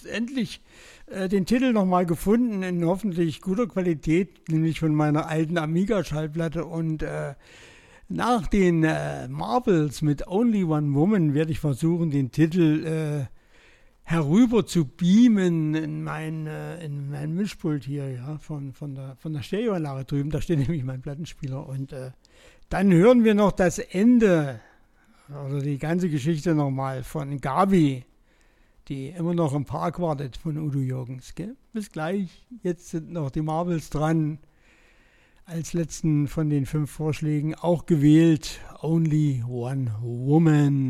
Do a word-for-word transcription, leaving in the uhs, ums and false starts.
jetzt endlich äh, den Titel nochmal gefunden in hoffentlich guter Qualität, nämlich von meiner alten Amiga-Schallplatte. Und äh, nach den äh, Marvels mit Only One Woman werde ich versuchen, den Titel äh, herüber zu beamen in mein, äh, in mein Mischpult hier, ja, von, von der, von der Stereoanlage drüben. Da steht nämlich mein Plattenspieler. Und äh, dann hören wir noch das Ende, also die ganze Geschichte nochmal von Gabi, die immer noch im Park wartet, von Udo Jürgens. Gell? Bis gleich. Jetzt sind noch die Marvels dran. Als letzten von den fünf Vorschlägen auch gewählt Only One Woman.